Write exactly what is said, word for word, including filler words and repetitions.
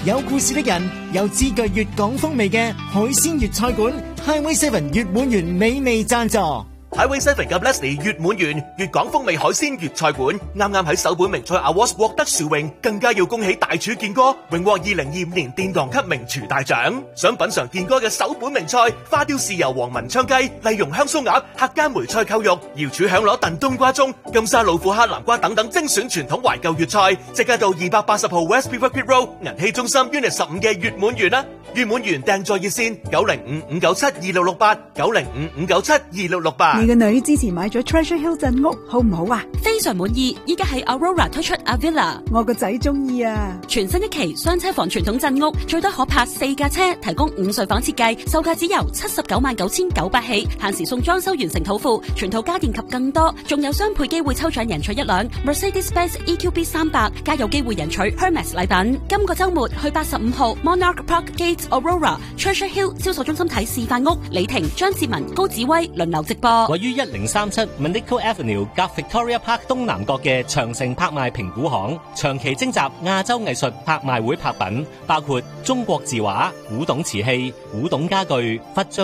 有故事的人，有資具粵港風味嘅海鮮粵菜館 Highway Seven 粵滿園美味贊助。 Highway Seven 及 Leslie 粵滿園粵港風味海鮮粵菜館啱啱喺首本名菜 Awards 獲得殊榮，更加要恭喜大廚健哥榮獲二零二五年殿堂級名廚大獎。想品嘗健哥嘅首本名菜花雕豉油黃文昌雞、麗蓉香酥鴨、客家梅菜扣肉、瑤柱響螺燉冬瓜盅、金沙老虎蝦南瓜等等精選傳統懷舊粵菜，即刻到二百八十號 West River Road 銀禧中心 Unit 十五嘅粵滿園啦！粵滿園訂座熱線九零五五九七二六六八九零五五九七二六六八。 你個女之前買咗 Treasure Hill 鎮屋好唔好啊？ 非常滿意，依家喺 Aurora 推出 Avila， 我個仔中意啊！ 全新一期雙車房傳統鎮屋，最多可泊四架車，提供五睡房設計，售價只由七十九萬九千九百起，限時送裝修完成土庫，全套家電及更多，仲有雙倍機會抽獎贏取一輛 Mercedes-Benz E Q B 三百，加有機會贏取 Hermes 禮品。今個週末去八十五號 Monarch Park Gate Aurora Treasure Hill 銷售中心睇示範屋，李婷、張志文、高子威輪流直播。 位於一零三七 Manico Avenue 夾 Victoria Park 東南角嘅長城拍賣評估行，長期徵集亞洲藝術拍賣會拍品，包括中國字畫、古董瓷器、古董家具、忽